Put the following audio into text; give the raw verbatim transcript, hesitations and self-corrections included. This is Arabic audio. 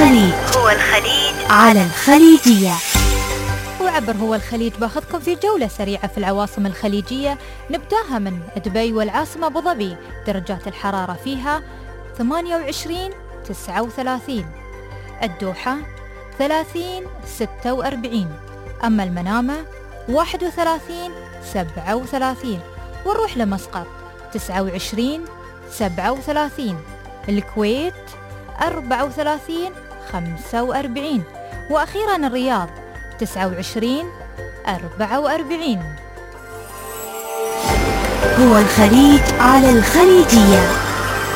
الخليج هو الخليج على الخليجية. وعبر هو الخليج باخذكم في جولة سريعة في العواصم الخليجية. نبداها من دبي والعاصمة أبو ظبي، درجات الحرارة فيها ثمانية وعشرين تسعة وثلاثين. الدوحة ثلاثين ستة وأربعين. أما المنامة واحد وثلاثين سبعة وثلاثين. ونروح لمسقط تسعة وعشرين سبعة وثلاثين. الكويت أربعة وثلاثين خمسة وأربعين. وأخيرا الرياض تسعة وعشرين أربعة وأربعين. هو الخليج على الخليجية.